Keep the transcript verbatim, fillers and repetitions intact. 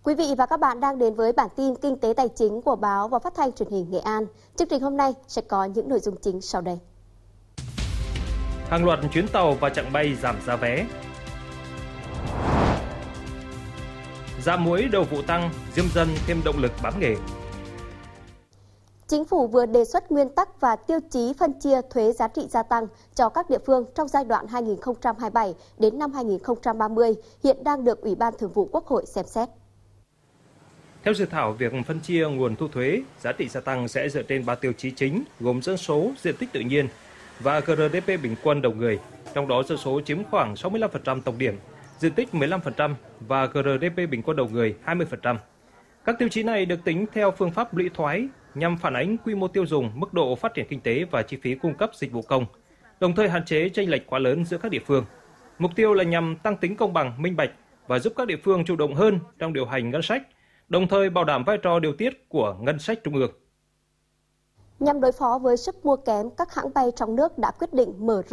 Quý vị và các bạn đang đến với bản tin kinh tế tài chính của báo và phát thanh truyền hình Nghệ An. Chương trình hôm nay sẽ có những nội dung chính sau đây. Hàng loạt chuyến tàu và chặng bay giảm giá vé. Giá muối đầu vụ tăng, diêm dân thêm động lực bám nghề. Chính phủ vừa đề xuất nguyên tắc và tiêu chí phân chia thuế giá trị gia tăng cho các địa phương trong giai đoạn hai nghìn không trăm hai mươi bảy đến năm hai nghìn không trăm ba mươi, hiện đang được Ủy ban Thường vụ Quốc hội xem xét. Theo dự thảo, việc phân chia nguồn thu thuế giá trị gia tăng sẽ dựa trên ba tiêu chí chính gồm dân số, diện tích tự nhiên và giê đê pê bình quân đầu người, trong đó dân số chiếm khoảng sáu mươi lăm phần trăm tổng điểm, diện tích mười lăm phần trăm và giê đê pê bình quân đầu người hai mươi phần trăm. Các tiêu chí này được tính theo phương pháp lũy thoái nhằm phản ánh quy mô tiêu dùng, mức độ phát triển kinh tế và chi phí cung cấp dịch vụ công, đồng thời hạn chế chênh lệch quá lớn giữa các địa phương. Mục tiêu là nhằm tăng tính công bằng, minh bạch và giúp các địa phương chủ động hơn trong điều hành ngân sách, đồng thời bảo đảm vai trò điều tiết của ngân sách trung ương. Nhằm đối phó với sức mua kém, các hãng bay trong nước đã quyết định mở rộng